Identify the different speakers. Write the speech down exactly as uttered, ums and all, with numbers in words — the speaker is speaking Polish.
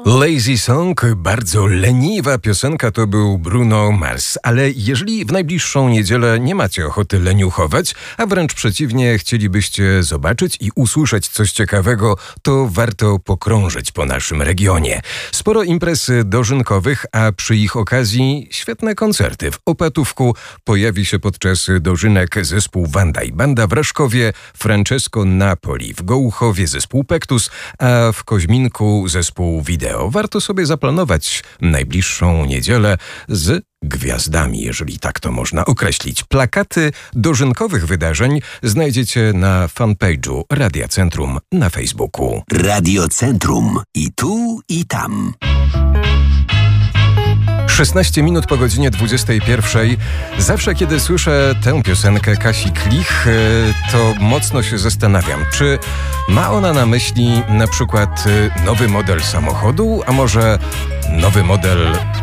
Speaker 1: Lazy Song, bardzo leniwa piosenka, to był Bruno Mars. Ale jeżeli w najbliższą niedzielę nie macie ochoty leniuchować, a wręcz przeciwnie, chcielibyście zobaczyć i usłyszeć coś ciekawego, to warto pokrążyć po naszym regionie. Sporo imprez dożynkowych, a przy ich okazji świetne koncerty. W Opatówku pojawi się podczas dożynek zespół Wanda i Banda, w Raszkowie Francesco Napoli, w Gołuchowie zespół Pektus, a w Koźminku zespół Wideo. Warto sobie zaplanować najbliższą niedzielę z gwiazdami, jeżeli tak to można określić. Plakaty dożynkowych wydarzeń znajdziecie na fanpage'u Radia Centrum na Facebooku.
Speaker 2: Radio Centrum. I tu, i tam.
Speaker 1: szesnaście minut po godzinie dwudziestej pierwszej. Zawsze, kiedy słyszę tę piosenkę Kasi Klich, to mocno się zastanawiam, czy ma ona na myśli na przykład nowy model samochodu, a może nowy model